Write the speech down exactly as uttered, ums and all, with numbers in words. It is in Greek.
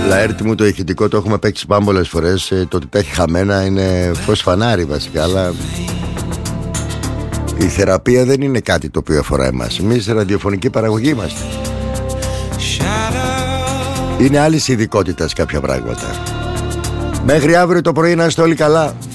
Λαέρτη μου, το ηχητικό το έχουμε παίξει πάμπολες φορές. ε, Το ότι τα έχει χαμένα είναι φως φανάρι βασικά. Αλλά η θεραπεία δεν είναι κάτι το οποίο αφορά εμάς. Εμείς ραδιοφωνική παραγωγή είμαστε. Είναι άλλης ειδικότητας κάποια πράγματα. Μέχρι αύριο το πρωί να είστε όλοι καλά.